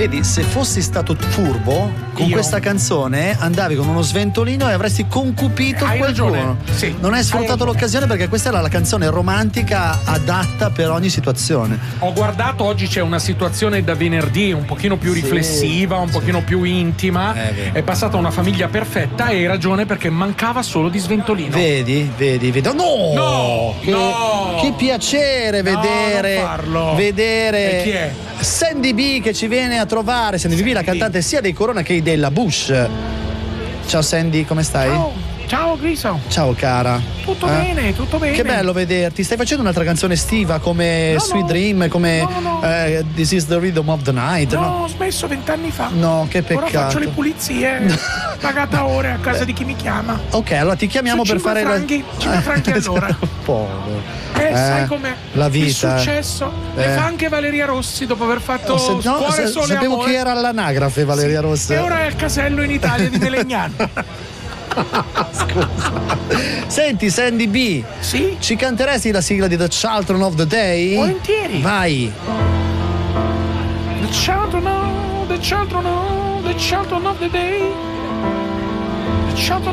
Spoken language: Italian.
Vedi, se fossi stato furbo con questa canzone andavi con uno sventolino e avresti concupito hai qualcuno. ragione, sì. Non hai sfruttato l'occasione, perché questa era la canzone romantica adatta per ogni situazione. Ho guardato, oggi c'è una situazione da venerdì un pochino più riflessiva, un pochino più intima. È passata una famiglia perfetta e hai ragione, perché mancava solo di sventolino. Vedi. No! Che piacere vedere. Non farlo. Vedere. E chi è? Sandy B che ci viene a trovare. Sandy B, la cantante sia dei Corona che della Bush. Ciao Sandy, come stai? Ciao Griso. Ciao cara. Tutto bene, tutto bene. Che bello vederti. Stai facendo un'altra canzone estiva come Sweet Dream, come This is the Rhythm of the Night? No, ho smesso 20 anni fa. No, che peccato. Ora faccio le pulizie, pagata ore a casa di chi mi chiama. Ok, allora ti chiamiamo per fare 5 franchi all'ora. Povero. Sai com'è? La vita. Il successo le fa anche Valeria Rossi dopo aver fatto Cuore, Sole e sapevo Amore. che era all'anagrafe Valeria Rossi. E ora è al casello in Italia di Melegnano. Scusa. Senti Sandy B, sì? Ci canteresti la sigla di The Children of the Day? Volentieri. Vai. The children of the day. The children